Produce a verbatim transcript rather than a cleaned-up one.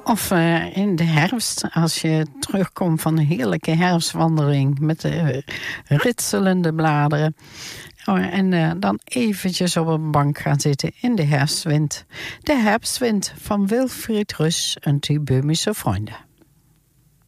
Of uh, in de herfst, als je terugkomt van een heerlijke herfstwandeling met de uh, ritselende bladeren. Oh, en uh, dan eventjes op een bank gaan zitten in de herfstwind. De herfstwind van Wilfried Russ en die Böhmische Freunde.